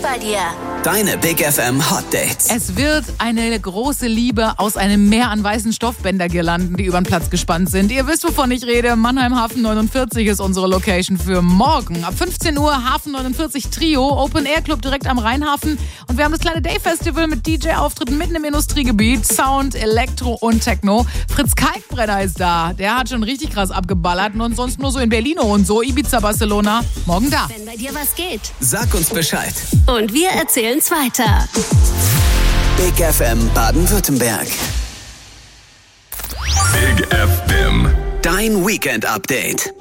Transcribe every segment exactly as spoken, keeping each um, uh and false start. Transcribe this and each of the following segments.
bei dir. Deine Big F M Hot Dates. Es wird eine große Liebe aus einem Meer an weißen Stoffbändergirlanden, die über den Platz gespannt sind. Ihr wisst, wovon ich rede. Mannheim Hafen neunundvierzig ist unsere Location für morgen. Ab fünfzehn Uhr Hafen neunundvierzig Trio, Open Air Club direkt am Rheinhafen. Und wir haben das kleine Day Festival mit D J-Auftritten mitten im Industriegebiet. Sound, Elektro und Techno. Fritz Kalkbrenner ist da. Der hat schon richtig krass abgeballert und sonst nur so in Berlino und so. Ibiza, Barcelona. Morgen da. Wenn bei dir was geht. Sag uns Bescheid. Und wir erzählen's weiter. Big F M Baden-Württemberg. Big F M. Dein Weekend-Update.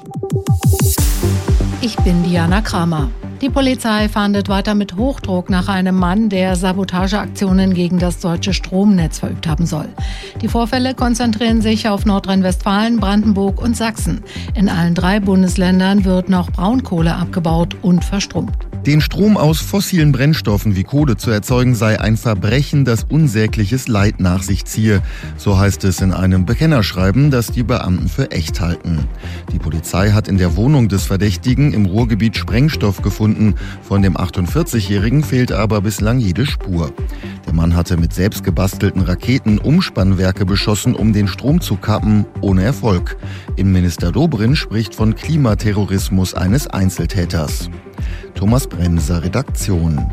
Ich bin Diana Kramer. Die Polizei fahndet weiter mit Hochdruck nach einem Mann, der Sabotageaktionen gegen das deutsche Stromnetz verübt haben soll. Die Vorfälle konzentrieren sich auf Nordrhein-Westfalen, Brandenburg und Sachsen. In allen drei Bundesländern wird noch Braunkohle abgebaut und verstromt. Den Strom aus fossilen Brennstoffen wie Kohle zu erzeugen, sei ein Verbrechen, das unsägliches Leid nach sich ziehe. So heißt es in einem Bekennerschreiben, das die Beamten für echt halten. Die Polizei hat in der Wohnung des Verdächtigen im Ruhrgebiet Sprengstoff gefunden. Von dem achtundvierzigjährigen fehlt aber bislang jede Spur. Der Mann hatte mit selbst gebastelten Raketen Umspannwerke beschossen, um den Strom zu kappen, ohne Erfolg. Innenminister Dobrindt spricht von Klimaterrorismus eines Einzeltäters. Thomas Bremser, Redaktion.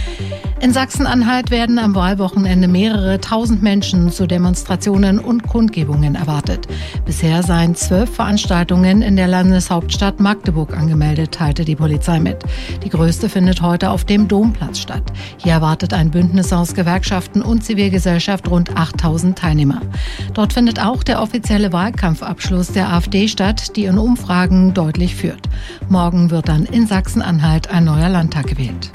In Sachsen-Anhalt werden am Wahlwochenende mehrere tausend Menschen zu Demonstrationen und Kundgebungen erwartet. Bisher seien zwölf Veranstaltungen in der Landeshauptstadt Magdeburg angemeldet, teilte die Polizei mit. Die größte findet heute auf dem Domplatz statt. Hier erwartet ein Bündnis aus Gewerkschaften und Zivilgesellschaft rund achttausend Teilnehmer. Dort findet auch der offizielle Wahlkampfabschluss der AfD statt, die in Umfragen deutlich führt. Morgen wird dann in Sachsen-Anhalt ein neuer Landtag gewählt.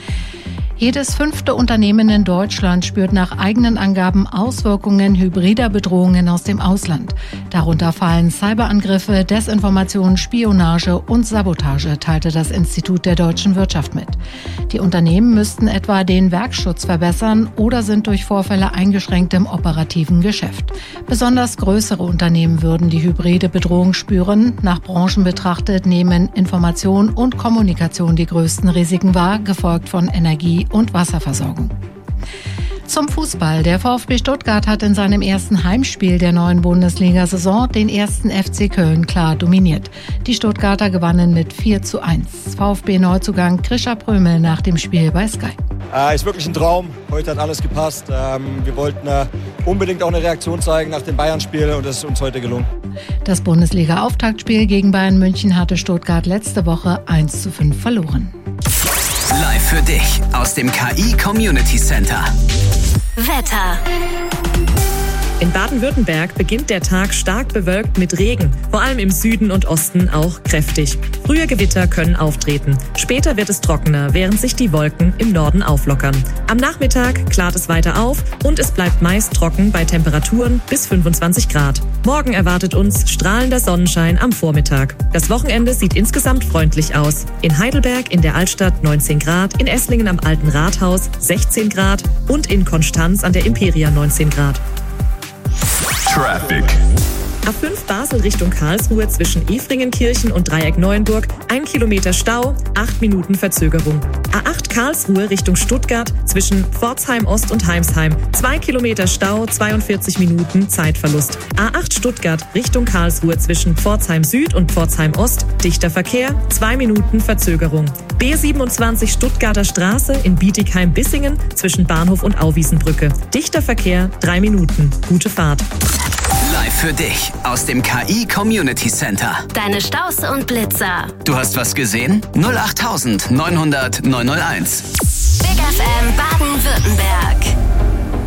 Jedes fünfte Unternehmen in Deutschland spürt nach eigenen Angaben Auswirkungen hybrider Bedrohungen aus dem Ausland. Darunter fallen Cyberangriffe, Desinformation, Spionage und Sabotage, teilte das Institut der deutschen Wirtschaft mit. Die Unternehmen müssten etwa den Werkschutz verbessern oder sind durch Vorfälle eingeschränkt im operativen Geschäft. Besonders größere Unternehmen würden die hybride Bedrohung spüren. Nach Branchen betrachtet nehmen Information und Kommunikation die größten Risiken wahr, gefolgt von Energie und Wasserversorgung. Zum Fußball. Der VfB Stuttgart hat in seinem ersten Heimspiel der neuen Bundesliga-Saison den ersten F C Köln klar dominiert. Die Stuttgarter gewannen mit vier zu eins. VfB-Neuzugang Krischer Prömel nach dem Spiel bei Sky. Äh, ist wirklich ein Traum. Heute hat alles gepasst. Ähm, wir wollten äh, unbedingt auch eine Reaktion zeigen nach dem Bayern-Spiel und das ist uns heute gelungen. Das Bundesliga-Auftaktspiel gegen Bayern München hatte Stuttgart letzte Woche eins zu fünf verloren. Live für dich aus dem K I Community Center. Wetter. In Baden-Württemberg beginnt der Tag stark bewölkt mit Regen, vor allem im Süden und Osten auch kräftig. Frühe Gewitter können auftreten. Später wird es trockener, während sich die Wolken im Norden auflockern. Am Nachmittag klart es weiter auf und es bleibt meist trocken bei Temperaturen bis fünfundzwanzig Grad. Morgen erwartet uns strahlender Sonnenschein am Vormittag. Das Wochenende sieht insgesamt freundlich aus. In Heidelberg in der Altstadt neunzehn Grad, in Esslingen am Alten Rathaus sechzehn Grad und in Konstanz an der Imperia neunzehn Grad. Traffic. A fünf Basel Richtung Karlsruhe zwischen Efringenkirchen und Dreieck Neuenburg, ein Kilometer Stau, acht Minuten Verzögerung. A acht Karlsruhe Richtung Stuttgart zwischen Pforzheim Ost und Heimsheim, zwei Kilometer Stau, zweiundvierzig Minuten Zeitverlust. A acht Stuttgart Richtung Karlsruhe zwischen Pforzheim Süd und Pforzheim Ost, dichter Verkehr, zwei Minuten Verzögerung. B siebenundzwanzig Stuttgarter Straße in Bietigheim-Bissingen zwischen Bahnhof und Auwiesenbrücke, dichter Verkehr, drei Minuten. Gute Fahrt. Live für dich aus dem K I Community Center. Deine Staus und Blitzer. Du hast was gesehen? null acht neunhundert neunhundert neunhunderteins. Big F M Baden-Württemberg.